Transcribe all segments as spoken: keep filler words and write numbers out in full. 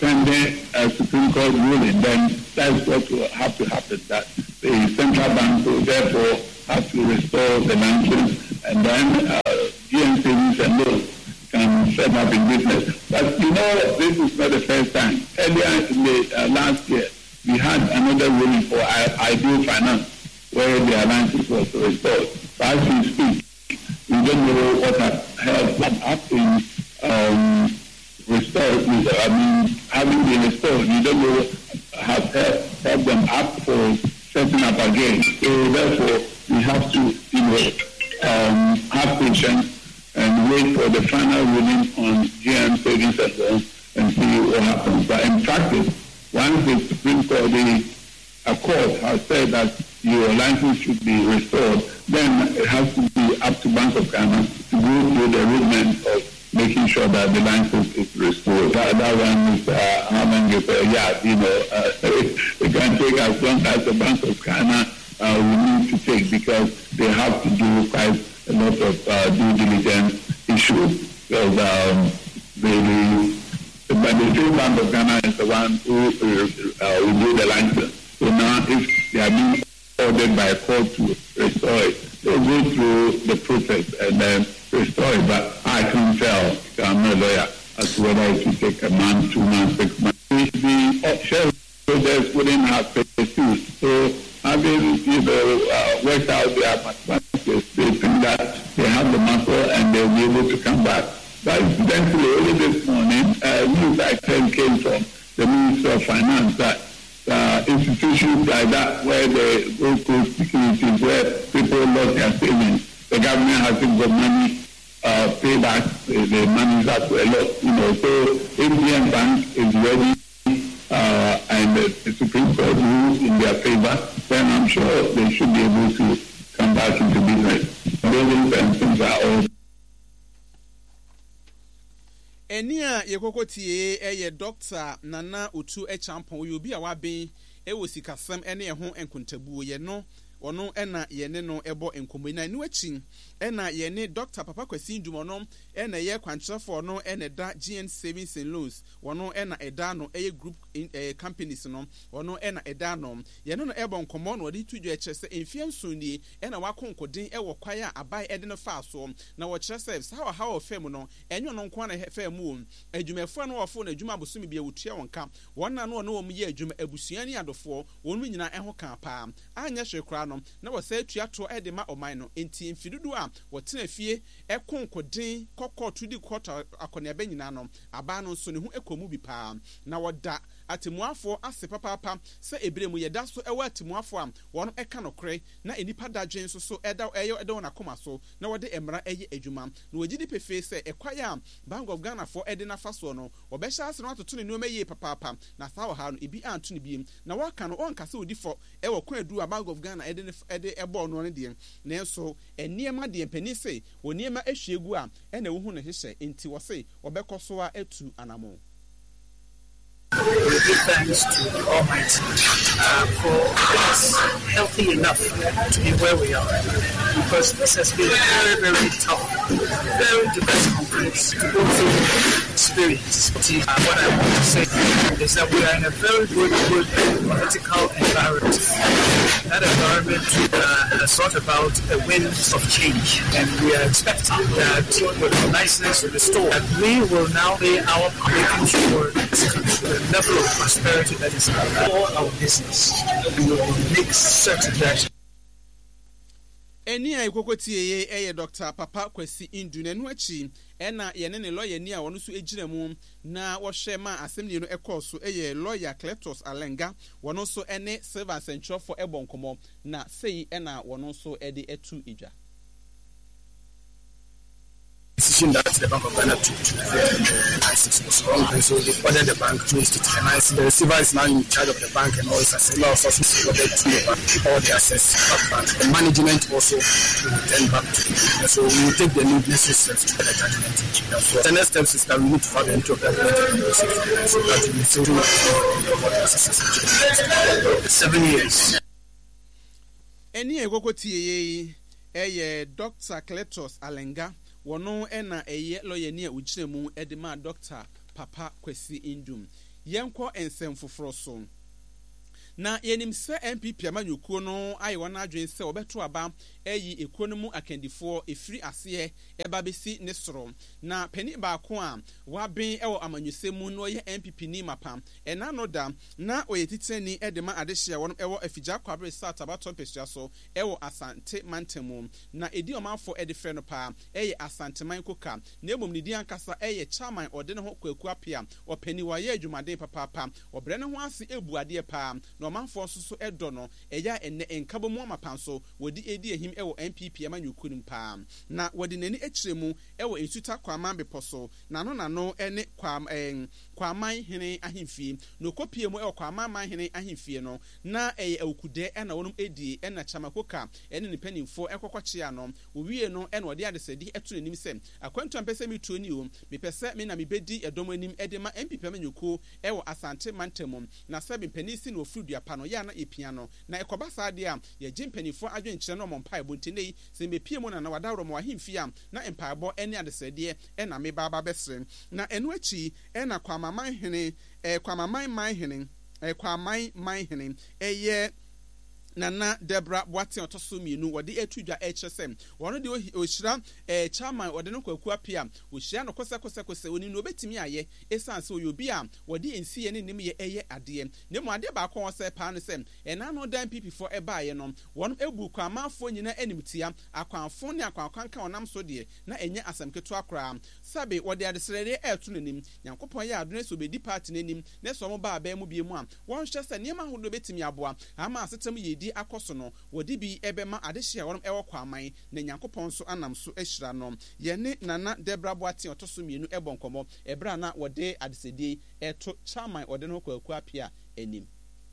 pending a Supreme Court ruling, then that's what will have to happen, that the central bank will therefore have to restore the license, and then uh, G N savings and loans can set up in business. But you know, this is not the first time. Earlier in the uh, last year, we had another ruling for Ideal Finance, where the license was restored. But as we speak, we don't know what has helped them up in um, restored. I mean, having been restored, we don't know has helped, helped them up for setting up again. So therefore, we have to, you know, um, have patience and wait for the final ruling on G M savings and loans and see what happens. But in practice, once the Supreme Court, the a court has said that your license should be restored, then it has to be up to Bank of Ghana to go through the rudiments of making sure that the license is restored. That, that one is uh, how many uh, yeah, you know, uh, it, it can take as long as the Bank of Ghana uh, will need to take, because they have to do quite a lot of uh, due diligence issues. Because um, the, the, the same Bank of Ghana is the one who uh, will do the license. So now, if they are being ordered by a court to restore it, they'll go through the process and then restore it. But I can't tell, I'm not a lawyer, as to whether it will take a month, two months, six months. The shareholders wouldn't have pursued. So having, you know, uh, worked out their mathematics, they think that they have the muscle and they'll be able to come back. But incidentally, only this morning, uh, news I think came from the Ministry of Finance that Uh, institutions like that, where the Gold Coast securities, where people lost their savings, the government hasn't got money, uh, pay back the, the money that were lost, you know. So A T M Bank is ready, uh, and the, the Supreme Court rules in their favor, then I'm sure they should be able to come back into business. Buildings and things are all. Enia yekoko tie eye Doctor Nana Otu Echampon you be awa ben e wo sikasem ene ho enkontabuo ye no ono ena ye ne no ebo enkomo na nu achi ena ye ne Doctor Papa Kwasi Ndumono ena ye kwantrefo no ena da G N Savings and Loans wono ena eda no eye group in eh, companies no wono ena eda no ye no no ebo nkomo no de tudwo ekyese enfie nsoni ena wakonkodin e wo kwaya abai ede no fa so na wo kyerese how how fam no enyo no nko na fam wo adwumefo no wofo na adwuma bosumi bia wotua wonka wonna no no wo ye adwuma abusuani adofo wonu nyina eho ka pa anya hwekra no na wo sa atua to ede ma oman no enti mfidudu a wo tena fie ekonkodin kokko tudi kwota akone ba nyina no aba no so ne hu ekomu bi pa na woda atemuafo ase papapa se ebremu yeda so ewa atemuafo am won eka nokre na enipa dadwen so so eda eyo eda wona koma so na wode emra eye adwuma na wagidi pefe se ekwaya Bank of Ghana for ede na faso no obehya ase no atoto ne nuoma ye papapa na sawo ha no ebi anto ne biem na waka no onka se odi fo ewo kwa adu Bank of Ghana ede ne ede ebo no ne de na enso eniema de empani se oniema ehwiegu a ena wo hu ne hyehyɛ enti wo se obekoso a etu anamo. We give thanks to the Almighty uh, for us healthy enough to be where we are, because this has been a very, very tough, very diverse conference to go through experience. Uh, what I want to say is that we are in a very good, good political environment. That environment uh, has brought about a wind of change, and we are expecting that with the license restored, that we will now be our making sure this country level of prosperity that is all our business. We will make certain that eni aikokotie eye Doctor Papa Kwasi Indune no achi ena ye ne lawyer ni a wono so ejira mu na wo hwe ma assembly no ekoso eye lawyer Cletus Alenga wono so ene Silver Central for ebonkomo na sei ena wono so ede etu edwa decision that the Bank of Ghana took to the license was wrong, and so they ordered the bank to institutionalize. The receiver is now in charge of the bank, and all this as a law officers ordered to the bank all the assets of the bank. The management also will return back to it. And so we will take the necessary steps to get the judgment. So the next steps is that we need to file the entry of that so that we will say seven years. Any egokotie eye Doctor Cletus Alenga wono ena eye lawyer ni a ugiremu edema Doctor Papa Kwasi Indum yenko ensem foforo so na yenim se M P P amanyukuo no ayi wana adwen se obeto aba eyi ekuo no mu akandifo efiri ase eba besi ne soro na pani baako a waben ewo amanyusemu no ye M P P ni mapa ena no da na oyetitani edema adehia wono ewo afija kwabre sat abaton pesua so ewo asante mantemu na edi omanfo edefre no pa eye asante man koka na emom nidi ankasa eye chairman ode ne ho kwaku apia opani waye adwumaden papa obre ne ho ase ebuade pa no manfo so edo no eya enne enkabo mu amapanso wodi edi ehim ewo M P P amanyuku nimpa na wodi nani echiremu ewo ensuta kwama beposo na no na no ene kwam en kwaman hene ahimfie no kopie mu ewo kwama man hene ahimfie no na eye awukude ena wonum edi ena chamakoka ene ne panimfo ekokwache ano owie no ena wodi adesedi etu nanim sem akwantu ampese mitu ni o mepese me na mebedi edom anim edema M P P amanyuku ewo asante mantemu na sebi penisi no ofrudu apano ya na epiano na ekoba saade a ye jimpanifo adwenkyere no mompa ebontenei se mepie mu na na wadawro mo ahimfia na empaabo ene adesede e na meba ba besre na enu achi e na kwamaman hene e kwamaman man hene e kwaman man hene eye Nana Debra Boate otoso mienu wode etudwa echesem wono de ohira eh chairman wode no kwaku apia ohira no kose kose kose oni no betimi aye esanse oyobi a wode ensiye ne nim ye eye ade ne mu ade ba kon se pa no sem ena no dan P P for eba ye no wono ebu kwa amafo nyina animtia akwanfo ne akwankwanka onam so de na enye asamketo akra sabe wode adeserere etu nanim yankopon ya adone so bedi party nanim ne so mo ba ba mu bie mu a won hwe se niam ahodo betimi aboa ama asetem ye di akoso no wodi bi ebema adehia wonom ewo kwaman na nyankopon so anam so ehira no ye ne Nana Debra Boate otoso mienu ebonkomo ebra na wode adesedi eto chairman wode no kwaku apia enim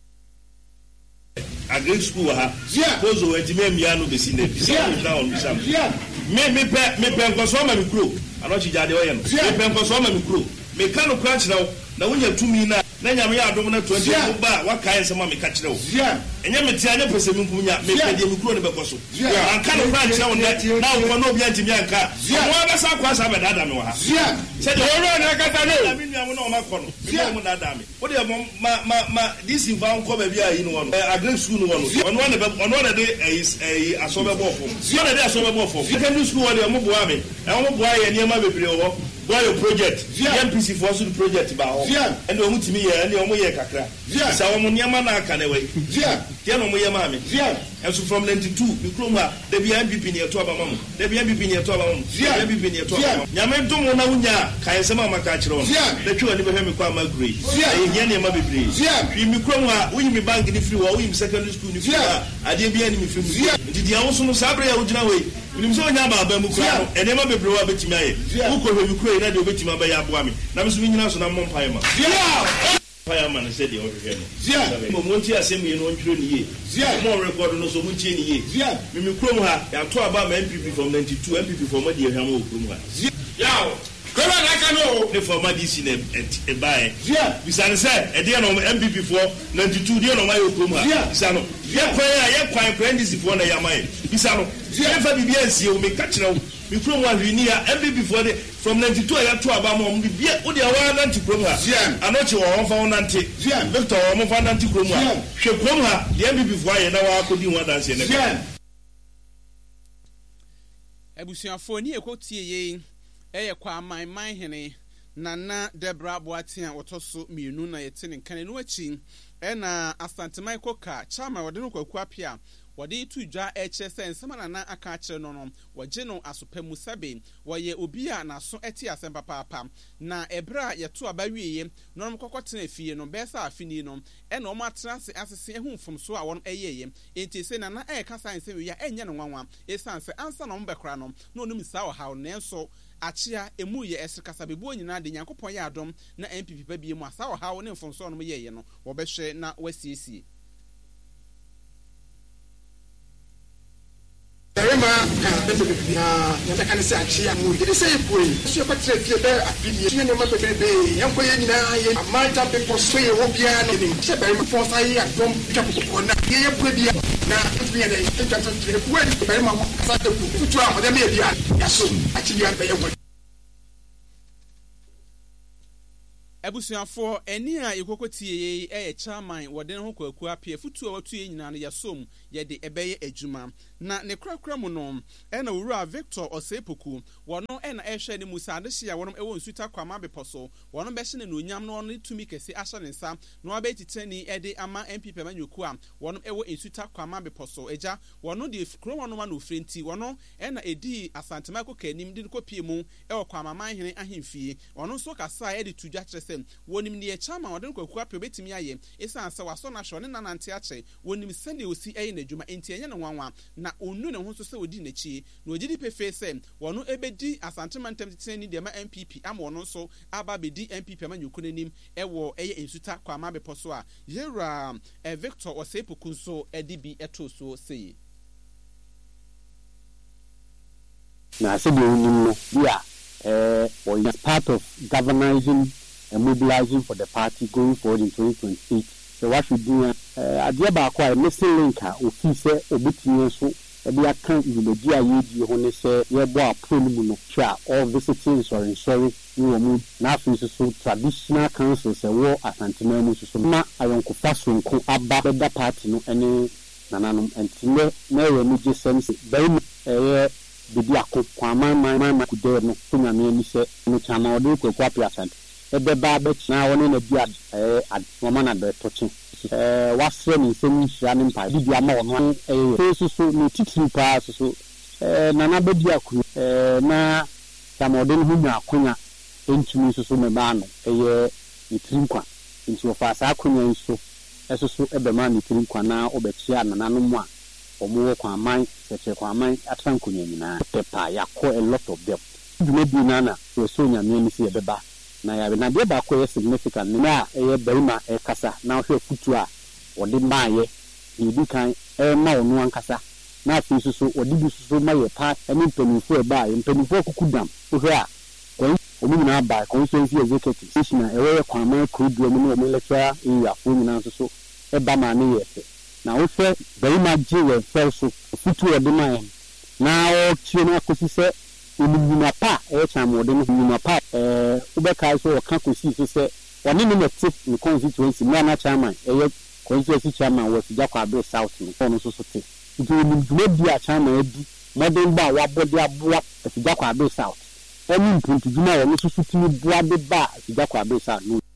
agri school ha kozo wetime mianu besi na bisa na on sam me me pe me pe nkoso ma mikro anochi jade oye no me pe nkoso ma mikro me ka no kra kira na wonya tumi na na nyame ya adom na twenty ba wakae nsema me ka kire wo enye meti anya pese me nkunya me ka de mikro ne bekoso anka no kra kira wo na wo no obi antimi anka wo ba sa kwa sa be dada me wa ha se de wo na kata ne na me nua mo na o makono me mo dada me wo de ma ma ma this in found come bia yi no wo no agri school no wo no ono na be ono na de eh asobe bofo so na de asobe bofo secondary school wo de mo boa me e mo boa ye niam bebre wo boa your project M P C for so project ba ho and o mutimi ye and o mo ye kakra sa o mo niam na aka ne we ye no mo ye ma me and so from ninety-two bi kroma de bi M P P ne to aba mamu de bi M P P ne to aba mamu M P P ne to aba mamu nyame dum na wunya kan sema maka kire won de twa ni be hwe me kwa magre e ye ne ma bebre hwi mi kroma wuyi mi bank ni free wo wuyi mi secondary school ni free ade bi ani mi free mu didi awon so no sabre ya wujina we nim so nya ba ba mu kwa ene ma bebre wa betimi aye wo ko hwe mi kro na de obetimi aba ya aboa me na me so mi nyina so na mompa ma fireman said the order. Zia, Monti assembly no ntro ni ye. Zia, mo record no so muntie ni ye. Zia, me me krom ha, ya to aba M P P from ninety-two, M P P from ma de hwam o krom ha. Zia. Yawo. Koma na ka no. Ne for ma D C na e bae. Zia, bisan say e de no M P P for ninety-two de no ma yo krom ha. Bisan no. Ye kwan ya ye kwan kwan D C for na ya mai. Bisan no. Zia fa bibia nsie o me ka kire wo. Me krom wa hwini ya M P P for de from ninety-two ya to aba mo mbi bia wo de wa nanti krom ha. Anochi wo won fa won nanti. Victor wo mo fa nanti krom ha. Hwe krom ha de M P P for aye na wa akodi ho danse ne. Ebusuafo ni ekotie ye eye kwa man man hene Nana Debra Boate a otoso mienu na yete ne kan no achi e na Asante Michael Ka chama wode no kwaku apia wode itudwa eche sense mana na aka akire no no waje no asopemu sabe woye obi a na so eti asempa papa na ebra yeto abawieye no no kokotena afie no besa afini no e na o matrase asese ehumfom so a won eyeye enti se na na e ka science we ya enye no nwanwa esanse ansa no mbekra no no no misa o hawo nenso achia emu ye esikasa bebu nyina de Nyankopon ya adom na M P P pa biemu asa o hawo ne mfonso no yeye no wo behwe na wasiesie Rema ka bebe bia ya ka ne se achia mu de se epoi so ko tre fie be afidie ne ma bebe be yanko ye nyina ye amanta be poso ye wo bia no ni se be fo sa ye adom twapoko na ye ye pwe bia na ntumi ye de twatwa tre pwe ni be ma sa de ku tutu a de me bia ya so achi bia be ye wo Ebusuafo eni a yekoko tie e chairman wode ho kwaku apie futu a watu nyina no yasom ye de ebeye adwuma na ne krakra mu no e na wura Victor Osepoku wono e na ehwe ne musade hia wono e won suta kwama beposo wono be hye ne onyam no no tumi kese ahye ne nsa no abetitani e de ama M P Pemanyoku a wono e wo ensuta kwama beposo eja wono de kro wono ma no frenti wono e na edi asantema ko kanim de ko pie mu e wo kwama manhene ahemfie wono so kasa e de tudwa kyerese wonim ne chama woden kwaku apɛ betimi aye esan sɛ waso na hwɛ ne nanante akyɛ wonim sɛ ne osi ɛyɛ n'adwuma enti enye ne nwanwa na onu ne ho so sɛ odi n'akyi na ogidi pefe sɛ wono ebedi asantema ntam titani de ma M P P ama wono so aba bedi M P P Pemanyoku n'anim ɛwɔ ɛyɛ ensuta kwama beposo a yera e Victor Osepoku so edi bi ɛto so sei na sɛ de onim no bia eh or is part of galvanizing and mobilizing for the party going forward in twenty twenty-eight. So what should do? Uh, Adia Bakwa, missing link, or fee say, or between so, and the account in the G I E D, when say, yeah, boy, promo, cha, all visitors or insurance, you will move, nothing so traditional councils, a war at Antimamus, so ma, I don't confess, ko abba, the party, no, any, nananum, and Tine, no, any just sense, very much, eh, Bidia, Kwama, my mamma could dare no, Tuna, me, say, no, Chama, or do, Kwapiasan. Ebe ba be na woni na bia eh adwoma na be toche eh wasre ni nsem nhia ne mpa di bia ma wono eh so so ni titiri pa so so eh nana be bia ku eh na tamodin hu nya akonya entumi so so me ba no eh ni trinkwa nti ofa sa akonya nso eso so ebe ma ni trinkwa na obechia nana no mu a omo kwa aman seche kwa aman atrankonya nyina pepa yakọ a lot of them dwuma bi nana so so nya me ni se ebe ba na ya na de ba ko significant na e barima e kasa na hwe futu a wode maaye ni bi kan e ma onu ankasa na afi susu wode bi susu ma ye pa eni mpanifo e ba mpanifo kukudam hwe a ko omu na ba constituency executive station e we kwama kudu mu no lecturer e ya fo nyina susu e ba ma ne ye na wo hwe barima ji we fel so futu wode maaye na o tie na kosi se Unimuna pa, eh, chamodem, unimuna pa, eh, Ubeka so Kankusi, so say, one in the tip in constituency, Mana Chairman, eh, constituency chairman was Jacques South, in the society. It will be a chairman, modern bar, what body are brought at Jacques South. Only to do my own society, blood the bar, Jacques South.